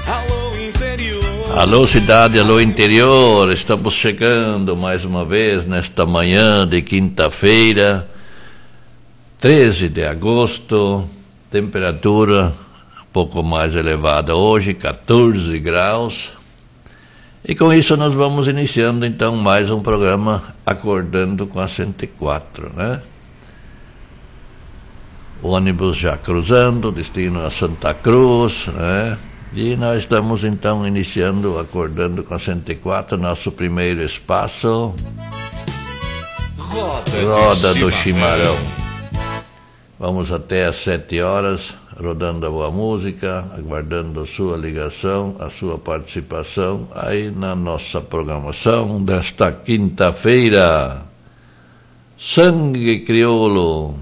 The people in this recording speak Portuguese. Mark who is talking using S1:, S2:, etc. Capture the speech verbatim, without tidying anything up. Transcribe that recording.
S1: Alô, interior.
S2: Alô, cidade, alô, interior. Estamos chegando mais uma vez nesta manhã de quinta-feira, treze de agosto. Temperatura um pouco mais elevada hoje, quatorze graus. E com isso nós vamos iniciando então mais um programa Acordando com a cento e quatro, né? O ônibus já cruzando, destino a Santa Cruz, né? E nós estamos então iniciando Acordando com a cento e quatro, nosso primeiro espaço.
S1: Roda,
S2: Roda
S1: de
S2: do
S1: Chimarrão.
S2: Chimarrão. Vamos até às sete horas, rodando a boa música, aguardando a sua ligação, a sua participação aí na nossa programação desta quinta-feira. Sangue Crioulo.